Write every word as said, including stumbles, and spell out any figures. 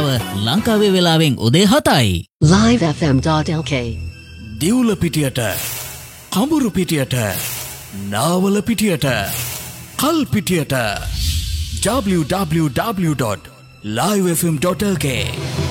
වේලාව ලංකාවේ වෙලාවෙන් උදේ හතයි. live f m dot l k දිවුල පිටියට, කඹුරු පිටියට, Nawala පිටියට, කල් පිටියට w w w dot live f m dot l k